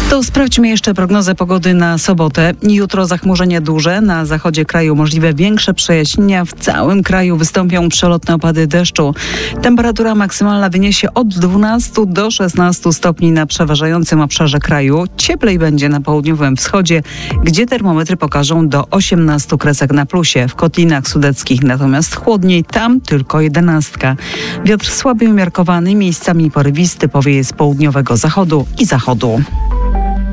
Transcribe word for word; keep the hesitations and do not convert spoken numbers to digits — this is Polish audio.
To sprawdźmy jeszcze prognozę pogody na sobotę. Jutro zachmurzenie duże, na zachodzie kraju możliwe większe przejaśnienia. W całym kraju wystąpią przelotne opady deszczu. Temperatura maksymalna wyniesie od dwunastu do szesnastu stopni na przeważającym obszarze kraju. Cieplej będzie na południowym wschodzie, gdzie termometry pokażą do osiemnastu kresek na plusie. W Kotlinach Sudeckich natomiast chłodniej, tam tylko jedenastka. Wiatr słaby umiarkowany, miejscami porywisty, powieje z południowego zachodu i zachodu.